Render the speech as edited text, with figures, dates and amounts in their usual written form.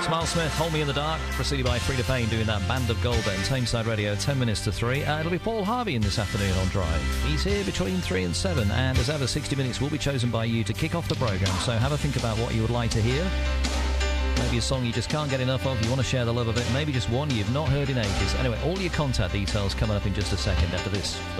Smile Smith, Hold Me in the Dark, preceded by Frida Payne doing that Band of Gold then. Tameside Radio, 10 minutes to 3. It'll be Paul Harvey in this afternoon on Drive. He's here between 3 and 7, and as ever, 60 minutes will be chosen by you to kick off the programme, so have a think about what you would like to hear. Maybe a song you just can't get enough of, you want to share the love of it, maybe just one you've not heard in ages. Anyway, all your contact details coming up in just a second after this.